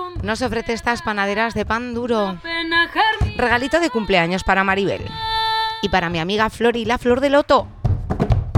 nos ofrece estas panaderas de pan duro. Regalito de cumpleaños para Maribel. Y para mi amiga Flori, la flor de loto.